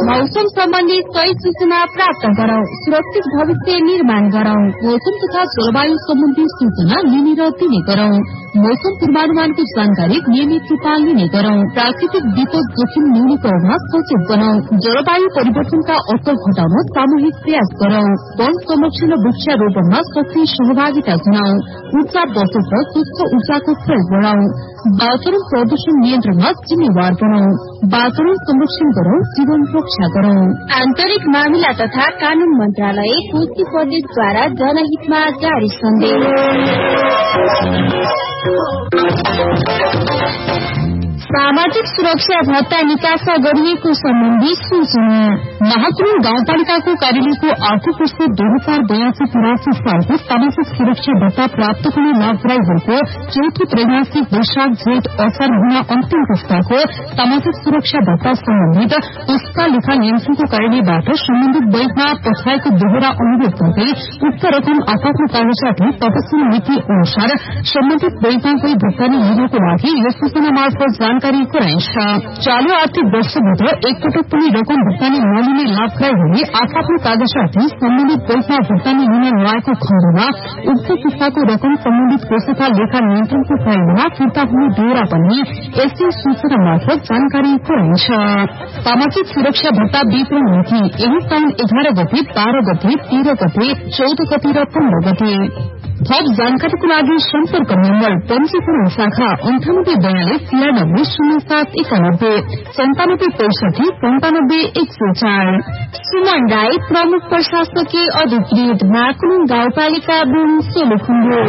मौसम सम्बन्धी सही सूचना प्राप्त गरौं, सुरक्षित भविष्य निर्माण गरौं। मौसम तथा जलवायु सम्बन्धी सूचना लिने र दिने गरौं। मौसम पूर्वानुमानको जानकारी नियमित रूपमा लिने गरौं। प्राकृतिक विपद जोखिम न्यूनीकरणमा सचेत बनाऊ। जलवायु परिवर्तनका असर घटाउन सामूहिक प्रयास गरौं। वन संरक्षण र वृक्षारोपणमा सक्रिय सहभागिता जनाऊ। ऊर्जा बचत र स्वच्छ ऊर्जाको प्रयोग बढ़ाऊ। वातावरण प्रदूषण नियन्त्रणमा जिम्मेवार बनाऊ। वातावरण संरक्षण गरौं, जीवन रक्षा गरौं। आन्तरिक मामिला तथा कानून मन्त्रालय कोशी प्रदेशद्वारा जनहितमा जारी सन्देश। सामाजिक सुरक्षा भत्ता निकास गरिएको सम्बन्धी सूचना। महाकुम गाउँपालिकाको कार्यालयको आर्थिक वर्ष 2082-83 सालको सामाजिक सुरक्षा भत्ता प्राप्त गर्ने लाभग्राहीहरूको चौथो त्रैमासिक वैशाख जेठ असार महिना अन्तिम पुस्ताको सामाजिक सुरक्षा भत्ता सम्बन्धित पुस्ता लेखा नियन्त्रणको कार्यालयबाट सम्बन्धित बैंकमा पठाएको दोहोरा अनुरोध गर्दै उक्त रकम आफ्नो कागजातले तपसिल नीति अनुसार सम्बन्धित बैंकमा गई भुक्तानी लिनको लागि यस सूचना मार्फत जानकारी गराइन्छ। चालू आर्थिक वर्षभित्र एकपटक पनि रकम भुक्तानी नलिने लाभग्राहीहरूले आफ्नो कागजातले सम्बन्धित बैंकमा भुक्तानी लिन नआएको खण्डमा उक्त पुस्ताको रकम सम्बन्धित कोष तथा लेखा नियन्त्रणको कार्यालयमा फिर्ता हुने बेहोरा पनि यसै सूचना मार्फत जानकारी गराइन्छ। सामाजिक सुरक्षा भत्ता वितरण नीति यही साउन 11 गते, 12 गते, 13 गते, 14 गते र 15 गते। थप जानकारीको लागि सम्पर्क नम्बर पञ्जीकरण शाखा 9842-9791 9765-97-104। सुमन राई, प्रमुख प्रशासकीय अधिकृत, महाकुम गाउँपालिका बुङ सोलुखुम्बु।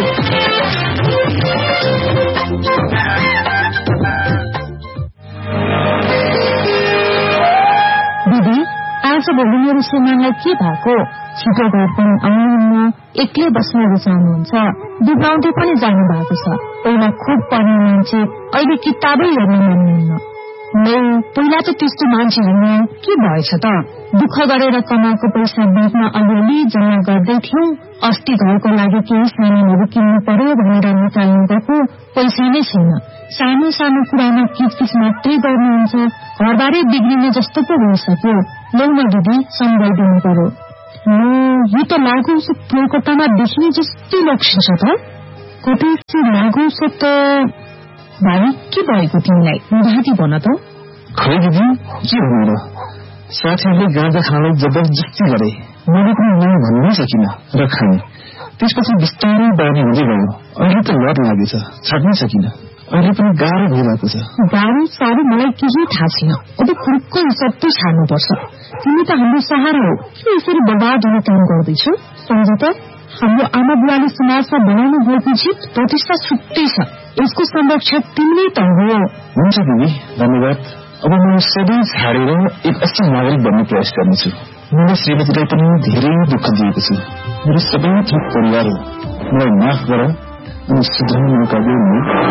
दिदी, आज भोलि मेरो श्रीमानलाई के भएको? छिटो घर पनि आउनुहुन्न, एक्लै बस्न रुचाउनुहुन्छ, बिग्राउँदै पनि जानु भएको छ। पहिला खुब पढ्ने मान्छे, अहिले किताबै हेर्न मान्नुहुन्न। पहिला त त्यस्तो मान्छे होइन, के भएछ त? दुःख गरेर कमाएको पैसा ब्याङ्कमा अलिअलि जम्मा गर्दै थियौं। अस्ति घरको लागि केही सामानहरू किन्नु पर्यो भनेर निकाल्नु गएको, पैसा नै छैन। सानो सानो कुरामा किचकिच मात्रै गर्नुहुन्छ, घरबारै बिग्रिने जस्तो पो भइसक्यो। लौ न दिदी, सम्झाइदिनु पर्यो। यो त लागु औषध प्रयोगकर्तामा देखिने जस्तै लक्षण छ त। कतै लागु औषध त भाइ के भएको तिमीलाई? राति भन त। खै दिदी, के भन्नु र? साथीहरूले गाँजा खानलाई जबरजस्ती गरे, मैले पनि नै भन्नै सकिन र खाने। त्यसपछि बिस्तारै बानी हुँदै गयो। अहिले त लत लागेछ, छाड्नै सकिन। अहिले पनि गाह्रो भइरहेको छ। गाह्रो साह्रो मलाई केही थाहा छैन। अब खुर्को सबै छाड्नुपर्छ। तिमी त हाम्रो सहारा हो, के यसरी बर्बाद हुने काम गर्दैछौ? सम्झ त, हाम्रो आमा बुवाले समाजमा बनाउनु भएको जित प्रतिष्ठा छुट्टै छ। यसको संरक्षक तिमी त हो। हुन्छ दिदी, धन्यवाद। अब म सबै छाडेर एक असल नागरिक बन्ने प्रयास गर्नेछु। मेरो श्रीमतीलाई पनि धेरै दुःख दिएको छु। मेरो सबै थोक परिवार हो, मलाई माफ गर अनि सुधार्न मौका दिनु।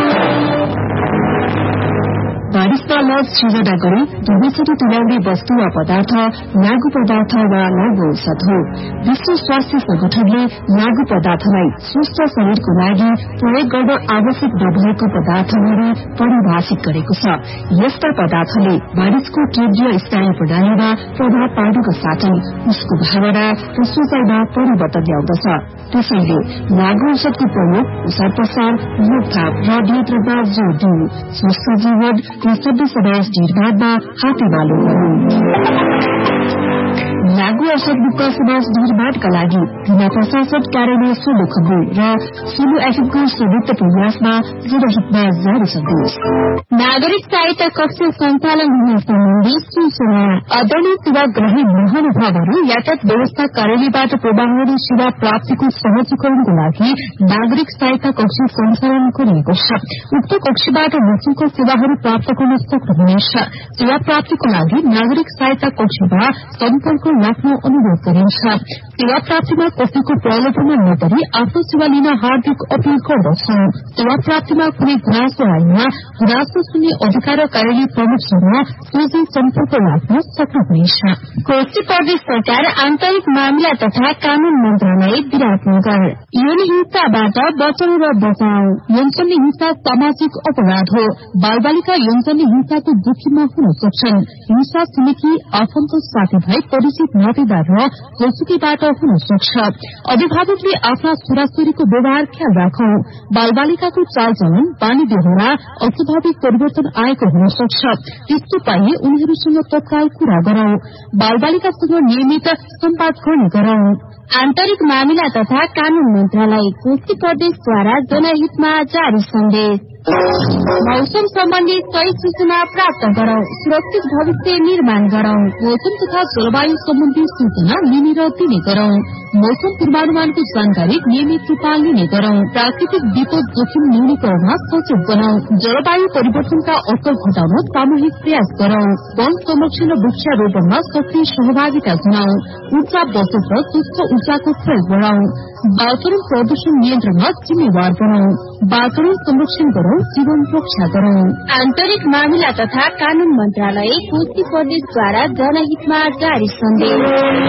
बारिशमा लज सृजना गरी भविष्यले तुल्याउने वस्तु वा पदार्थ लागू पदार्थ वा लागू औषध हो। विश्व स्वास्थ्य संगठनले लागू पदार्थलाई स्वस्थ शरीरको लागि प्रयोग गर्न आवश्यक नभएको पदार्थहरू परिभाषित गरेको छ। यस्ता पदार्थले मानिसको केन्द्रीय स्नायु प्रणालीमा प्रभाव पार्नुको साथै उसको भावना र सोचाइमा परिवर्तन ल्याउँदछ। त्यसैले लागू औषधको प्रयोग, प्रसार प्रसार, रोकथाम र नियन्त्रणमा जोड़ दिनु, स्वस्थ जीवन सबै समाज निर्माणमा हातेमालो गर्नु। लागू औषध मुक्त समाज निर्माणका लागि जिल्ला प्रशासन कार्यालय सोलुखुम्बु र सोलु एफएमको संयुक्त प्रयासमा जनहितमा जारी सन्देश। नागरिक सहायता कक्ष सञ्चालन हुने सम्बन्धी सूचना। आदरणीय सेवाग्राही महानुभावहरू, यातायात व्यवस्था कार्यालयबाट प्रवाहन सेवा प्राप्तिको सहजीकरणको लागि नागरिक सहायता कक्ष सञ्चालन गरिएको छ। उक्त कक्षबाट निःशुल्क सेवाहरू प्राप्त गर्न सक्नुहुनेछ। सेवा प्राप्तिको लागि नागरिक सहायता कक्षमा सम्पर्क राख्नु अनुरोध गरिन्छ। सेवा प्राप्तिमा कसैको प्रलोभनमा नपरी आफ्नो सेवा लिन हार्दिक अपील गर्दछौं। सेवा प्राप्तिमा कुनै गुनासो आएमा गुनासो सुन्ने अधिकार कार्यालय प्रमुखसँग सोझै सम्पर्क राख्न सक्नुहुनेछ। कोशी प्रदेश सरकार आन्तरिक मामिला तथा कानून मन्त्रालय विराटनगर। यौन हिंसाबाट बचाउ र बचाउ। यौनजन्य हिंसा सामाजिक अपराध हो। बालबालिका यौनजन्य हिंसाको जोखिममा हुन सक्छन्। हिंसा छिमेकी आफन्त साथीभाइ परिचित नातेदार र जोसुकीबाट हुन सक्छ। अभिभावकले आफ्ना छोराछोरीको व्यवहार ख्याल राखौं। बालबालिकाको चालचलन बानी बेहोरा अस्वाभाविक परिवर्तन आएको हुन सक्छ। त्यस्तो पाइए उनीहरूसँग तत्काल कुरा गरौं। बालबालिकासँग नियमित सम्वाद गर्ने गरौं। आन्तरिक मामिला तथा कानून मन्त्रालय कोशी प्रदेशद्वारा जनहितमा जारी सन्देश। मौसम सम्बन्धी सही सूचना प्राप्त गरौं। सुरक्षित भविष्य निर्माण गरौं। मौसम तथा जलवायु सम्बन्धी सूचना लिने र दिने गरौं। मौसम पूर्वानुमानको जानकारी नियमित रूपमा लिने गरौं। प्राकृतिक विपद जोखिम न्यूनीकरणमा सचेत बनाऊ। जलवायु परिवर्तनका असर घटाउन सामूहिक प्रयास गरौं। वन संरक्षण र वृक्षारोपणमा सक्रिय सहभागिता जनाऊ। ऊर्जा बचत र स्वच्छ ऊर्जाको प्रयोग बढ़ाऊ। वातावरण प्रदूषण नियन्त्रणमा जिम्मेवार बनाऊ। वातावरण संरक्षण गरौं, जीवन रक्षा गरौं। आन्तरिक मामिला तथा कानून मन्त्रालय कोशी प्रदेशद्वारा जनहितमा जारी सन्देश।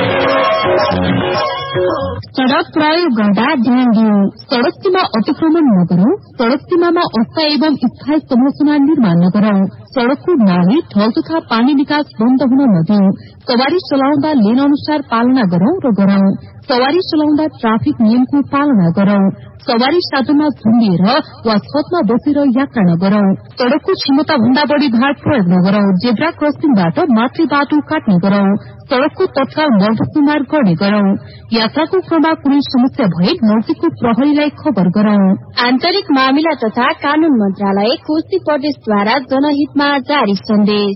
सड़क प्रयोग गर्दा ध्यान दिऊ। सड़क सीमा अतिक्रमण नगरौं। सड़क सीमामा अस्थायी एवं स्थायी संरचना निर्माण नगरौं। सड़कको नाली ढल तथा पानी निकास बन्द हुन नदिऊ। सवारी चलाउँदा लेन अनुसार पालना गरौं र गराउँ। सवारी चलाउँदा ट्राफिक नियमको पालना गरौं। सवारी साधनमा झुन्डिएर वा छतमा बसेर यात्रा नगरौं। सड़कको क्षमता भन्दा बढ़ी भार प्रयोग नगरौं। जेब्रा क्रसिङबाट मातृ बाटो काट्ने गरौं। सड़कको तत्काल मर्दसुमार गर्ने गरौं। यात्राको क्रममा कुनै समस्या भए नजिकको प्रहरीलाई खबर गरौं। आन्तरिक मामिला तथा कानून मन्त्रालय कोशी प्रदेशद्वारा जनहितमा जारी सन्देश।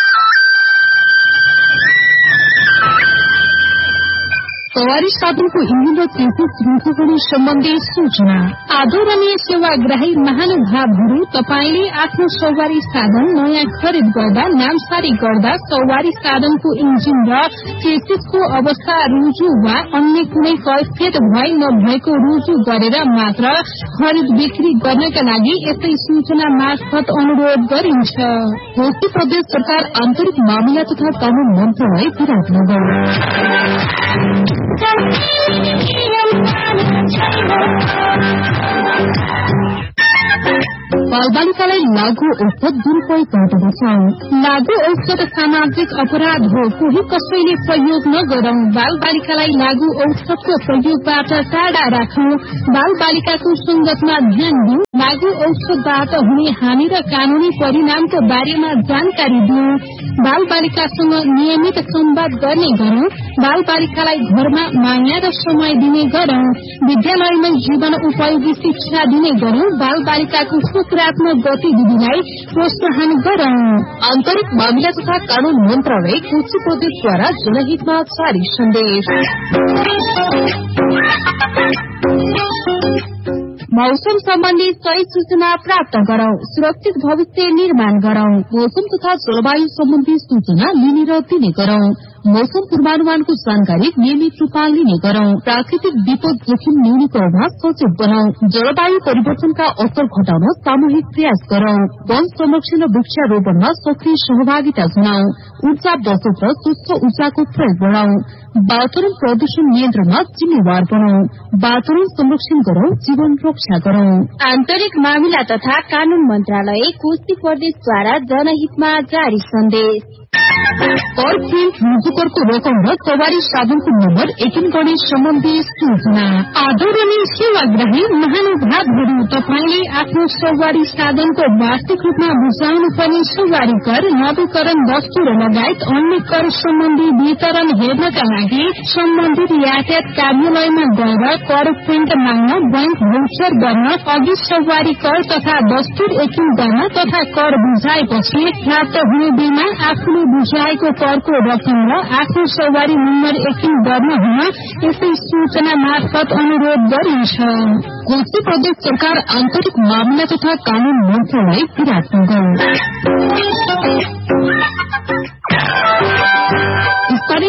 सवारी साधनको इन्जिन र चेसिस रुखोपनी सम्बन्धी सूचना। आदरणीय सेवाग्राही महानुभावहरू, तपाईले आफ्नो सवारी साधन नयाँ खरिद गर्दा नामसारी गर्दा सवारी साधनको इन्जिन र चेसिसको अवस्था रुजु वा अन्य कुनै कैफियत भए नभएको रुजु गरेर मात्र खरिद बिक्री गर्नका लागि यस्तै सूचना मार्फत अनुरोध गरिन्छ। कोशी प्रदेश सरकार आन्तरिक मामिला तथा कानून मन्त्रालय विराटनगर। बालबालिकालाई लागू औषध दुरूपयोग गर्दछ। लागू औषध सामाजिक अपराध हो। कोही कसैले प्रयोग नगरौं। बालबालिकालाई लागू औषधको प्रयोगबाट टाढा राखौं। बालबालिकाको संगतमा ध्यान दिऊ। लागू औषधबाट हुने हानि र कानूनी परिणामको बारेमा जानकारी दिऊ। बालबालिकासँग नियमित संवाद गर्ने गरौं। बालबालिकालाई घरमा माया र समय दिने गरौं। विद्यालयमा जीवन उपयोगी शिक्षा दिने गरौं। बालबालिकाको सकारात्मक गतिविधिलाई प्रोत्साहन गरौं। आन्तरिक मामिला तथा कानून मन्त्रालय कोशी प्रदेशद्वारा जनहितमा जारी सन्देश। मौसम सम्बन्धी सही सूचना प्राप्त गरौं। सुरक्षित भविष्य निर्माण गरौं। मौसम तथा जलवायु सम्बन्धी सूचना लिने र दिने गरौं। मौसम पूर्वानुमानको जानकारी नियमित रूपमा लिने गरौं। प्राकृतिक विपद जोखिम न्यूनीकरणमा सचेत बनाऊ। जलवायु परिवर्तनका असर घटाउन सामूहिक प्रयास गरौं। वन संरक्षण र वृक्षारोपणमा सक्रिय सहभागिता जनाऊ। ऊर्जा बचत र स्वच्छ ऊर्जाको प्रयोग बढ़ाऊ। वातावरण प्रदूषण नियन्त्रणमा जिम्मेवार बनाऊ। वातावरण संरक्षण गरौं, जीवन रक्षा गरौं। आन्तरिक मामिला तथा कानून मन्त्रालय कोशी प्रदेशद्वारा जनहितमा जारी सन्देश। कर प्रिन्ट रुजुकरको रकम र सवारी साधनको नम्बर एकिन गर्ने सम्बन्धी सूचना। आदरणीय सेवाग्राही महानुभावहरू, तपाईले आफ्नो सवारी साधनको वार्षिक रूपमा बुझाउनु पर्ने सवारी कर, नवीकरण वस्तु र लगायत अन्य कर सम्बन्धी वितरण हेर्नका लागि सम्बन्धित यातायात कार्यालयमा गएर कर प्रिन्ट माग्न, बैंक भौचर गर्न, अघि सवारी कर तथा दस्तुर एकिन गर्न तथा कर बुझाएपछि प्राप्त हुने बिलमा आफूले बुझाएको करको रकम र आफ्नो सवारी नम्बर एकिन गर्न हुन यसै सूचना मार्फत अनुरोध गरिन्छ। कोशी प्रदेश सरकार आन्तरिक मामिला तथा कानून मन्त्रालय विराटनगर। स्तरीय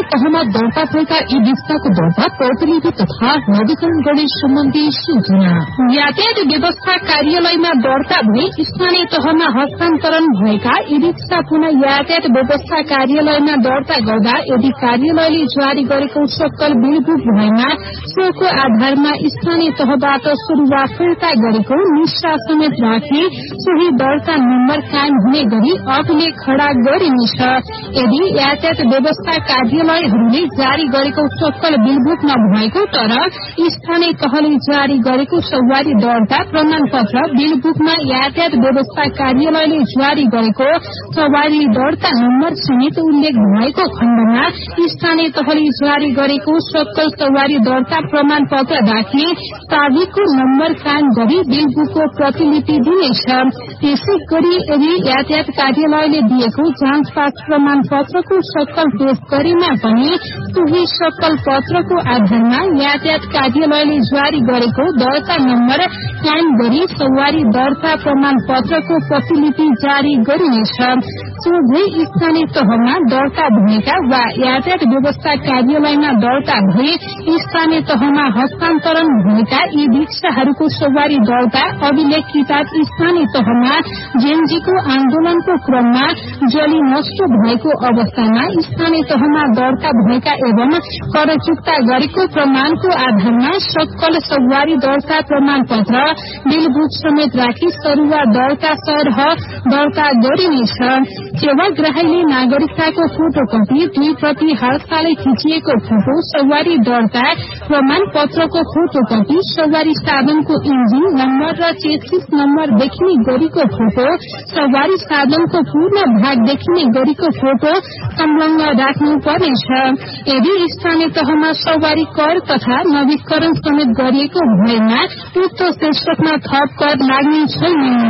स्थानीय तहमा दर्ता भएका यी रिक्साको दर्ता प्रतिलिपि तथा नवीकरण गर्ने सम्बन्धी सूचना। यातायात व्यवस्था कार्यालयमा दर्ता भई स्थानीय तहमा हस्तान्तरण भएका यी रिक्सा पुनः यातायात व्यवस्था कार्यालयमा दर्ता गर्दा यदि कार्यालयले जारी गरेको सक्कल बिलबुक भएमा सोको आधारमा स्थानीय तहबाट सरुवा फिर्ता गरेको निष्ठा समेत राखी सोही दर्ता नम्बर कायम हुने गरी अभिलेख खड़ा गरिनेछ। यदि यातायात व्यवस्था कार्यालयहरूले जारी गरेको सक्कल बिलबुक नभएको तर स्थानीय तहले जारी गरेको सवारी दर्ता प्रमाण पत्र बिलबुकमा यातायात व्यवस्था कार्यालयले जारी गरेको सवारी दर्ता नम्बर समेत उल्लेख भएको खण्डमा स्थानीय तहले जारी गरेको सक्कल सवारी दर्ता प्रमाण पत्र राखी ताबिकको नम्बर कायम गरी बिलबुकको प्रतिलिपि दिनेछ। त्यसै गरी यदि यातायात कार्यालयले दिएको जाँच पास प्रमाण पत्रको सक्कल पेश गरेमा पनि सोही सक्कल पत्रको आधारमा यातायात कार्यालयले जारी गरेको दर्ता नम्बर कायम गरी सवारी दर्ता प्रमाण पत्रको प्रतिलिपि जारी गरिनेछ। सोझै स्थानीय तहमा दर्ता भएका वा यातायात व्यवस्था कार्यालयमा दर्ता भए स्थानीय तहमा हस्तान्तरण भएका यी रिक्साहरूको सवारी दर्ता अभिलेख किताब स्थानीय तहमा जेएनजीको आन्दोलनको क्रममा जली नष्ट भएको अवस्थामा स्थानीय तहमा दर्ता भएका एवं कर चुक्ता गरेको प्रमाणको आधारमा सक्कल सवारी दर्ता प्रमाण पत्र बिलबुक समेत राखी सरुवा दर्ता सरह दर्ता गरिनेछ। सेवाग्राहीले नागरिकताको फोटोकपी 2 प्रति हालसालै खिचिएको फोटो सवारी दर्ता प्रमाण पत्रको फोटोकपी सवारी साधनको इन्जिन नम्बर र चेसिस नम्बर देखिने गरीको फोटो सवारी साधनको पूर्ण भाग देखिने गरीको फोटो संलग्न राख्नुपर्नेछ। यदि स्थानीय तहमा सवारी कर तथा नवीकरण समेत गरिएको भएमा उक्त शीर्षकमा थप कर लाग्ने छैन।